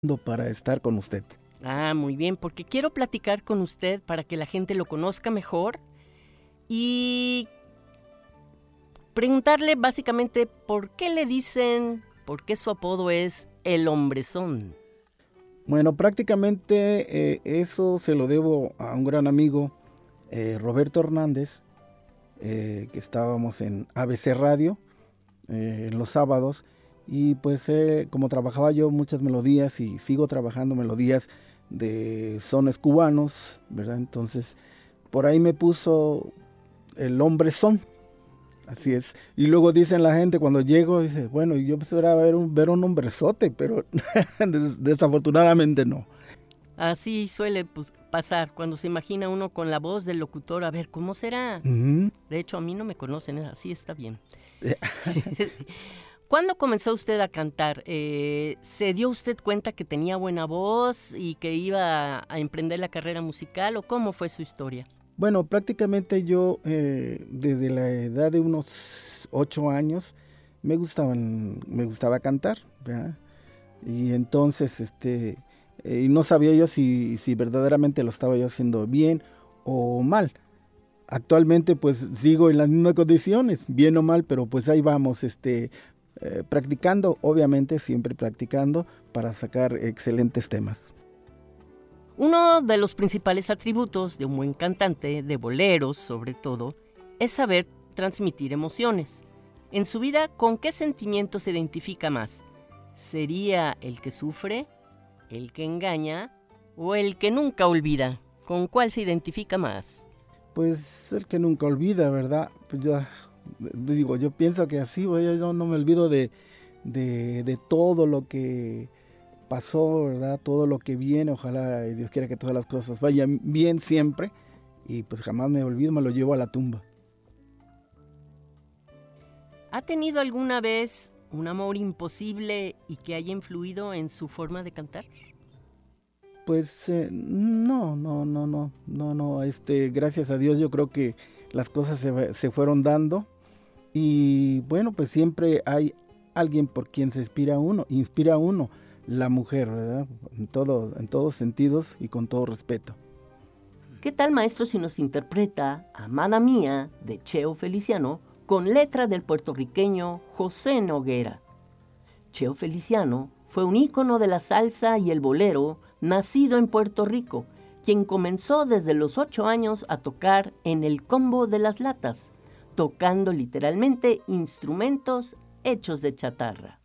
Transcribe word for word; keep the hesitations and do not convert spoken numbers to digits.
para estar con usted. Ah, muy bien, porque quiero platicar con usted para que la gente lo conozca mejor y preguntarle básicamente por qué le dicen, por qué su apodo es el Hombrezón. Bueno, prácticamente eh, eso se lo debo a un gran amigo, eh, Roberto Hernández, eh, que estábamos en A B C Radio eh, en los sábados, y pues eh, como trabajaba yo muchas melodías y sigo trabajando melodías de sones cubanos, ¿verdad? Entonces por ahí me puso el Hombrezón. Así es. Y luego dicen la gente cuando llego, dice, bueno, yo esperaba ver un, ver un hombrezote, pero desafortunadamente no. Así suele pasar cuando se imagina uno con la voz del locutor, a ver, ¿cómo será? Uh-huh. De hecho, a mí no me conocen, así está bien. ¿Cuándo comenzó usted a cantar? Eh, ¿Se dio usted cuenta que tenía buena voz y que iba a emprender la carrera musical o cómo fue su historia? Bueno, prácticamente yo eh, desde la edad de unos ocho años me gustaban, me gustaba cantar, ¿verdad? Y entonces este, eh, no sabía yo si, si verdaderamente lo estaba yo haciendo bien o mal. Actualmente pues sigo en las mismas condiciones, bien o mal, pero pues ahí vamos, este, eh, practicando, obviamente siempre practicando para sacar excelentes temas. Uno de los principales atributos de un buen cantante, de boleros sobre todo, es saber transmitir emociones. En su vida, ¿con qué sentimiento se identifica más? ¿Sería el que sufre, el que engaña o el que nunca olvida? ¿Con cuál se identifica más? Pues el que nunca olvida, ¿verdad? Pues yo digo, yo pienso que así, yo no, no me olvido de, de, de todo lo que pasó, ¿verdad? Todo lo que viene, ojalá Dios quiera que todas las cosas vayan bien siempre y pues jamás me olvido, me lo llevo a la tumba. ¿Ha tenido alguna vez un amor imposible y que haya influido en su forma de cantar? Pues eh, no, no, no, no, no, no, este, gracias a Dios yo creo que las cosas se, se fueron dando y bueno, pues siempre hay alguien por quien se inspira uno, inspira a uno. La mujer, ¿verdad? En todo, en todos sentidos y con todo respeto. ¿Qué tal, maestro, si nos interpreta Amada Mía de Cheo Feliciano con letra del puertorriqueño José Noguera? Cheo Feliciano fue un ícono de la salsa y el bolero, nacido en Puerto Rico, quien comenzó desde los ocho años a tocar en el Combo de las Latas, tocando literalmente instrumentos hechos de chatarra.